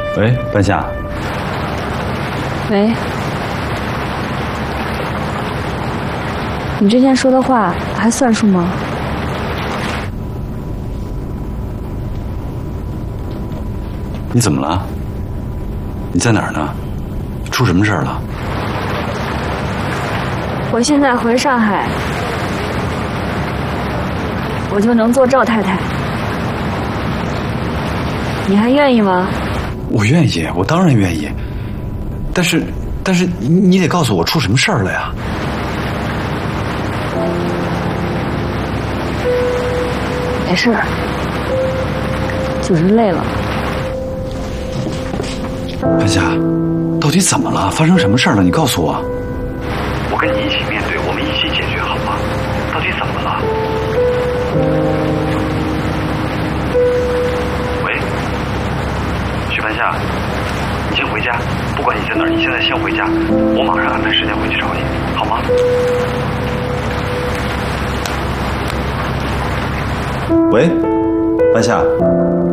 喂，半夏。 喂，你之前说的话还算数吗？ 你怎么了？你在哪儿呢？出什么事儿了？ 我现在回上海，我就能做赵太太。你还愿意吗？ 我愿意，我当然愿意。但是你得告诉我出什么事儿了呀？ 没事，就是累了。 半夏，到底怎么了？发生什么事儿了？你告诉我。 我跟你一起面对，我们一起解决，好吗？到底怎么了？喂，许半夏，你先回家，不管你在哪儿，你现在先回家，我马上安排时间回去找你，好吗？ 喂，半夏。